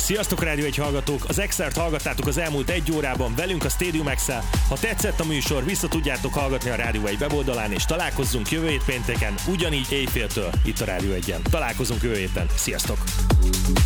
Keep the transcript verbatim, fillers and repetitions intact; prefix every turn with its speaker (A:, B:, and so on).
A: Sziasztok Rádió egy hallgatók! Az Exert hallgattátok az elmúlt egy órában velünk a Stadium X-el. Ha tetszett a műsor, vissza tudjátok hallgatni a Rádió egy weboldalán, és találkozzunk jövő hét pénteken, ugyanígy éjféltől itt a Rádió egyen. Találkozunk jövő héten. Sziasztok!